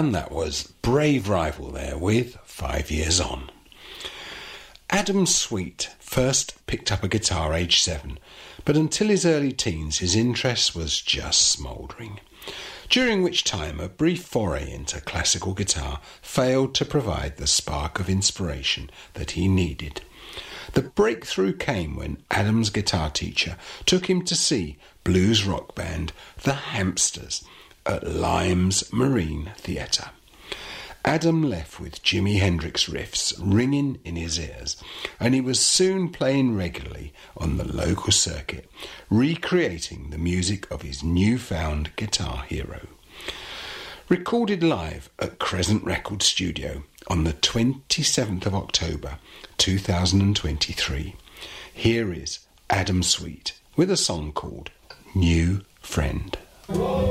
And that was Brave Rival there with 5 Years On. Adam Sweet first picked up a guitar aged 7, but until his early teens his interest was just smouldering, during which time a brief foray into classical guitar failed to provide the spark of inspiration that he needed. The breakthrough came when Adam's guitar teacher took him to see blues rock band The Hamsters at Limes Marine Theatre. Adam left with Jimi Hendrix riffs ringing in his ears, and he was soon playing regularly on the local circuit, recreating the music of his newfound guitar hero. Recorded live at Crescent Records Studio on the 27th of October 2023, here is Adam Sweet with a song called New Friend.